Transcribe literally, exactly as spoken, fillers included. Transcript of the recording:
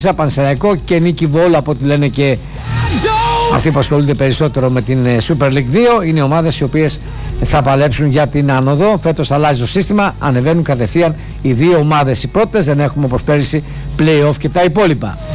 Πανσεραϊκό και Νίκη Βόλου, από ό,τι λένε και αυτοί που ασχολούνται περισσότερο με την Super League δύο. Είναι ομάδες οι οποίες θα παλέψουν για την άνοδο. Φέτος αλλάζει το σύστημα, ανεβαίνουν κατευθείαν οι δύο ομάδες οι πρώτες, δεν έχουμε όπως πέρυσι play-off και τα υπόλοιπα.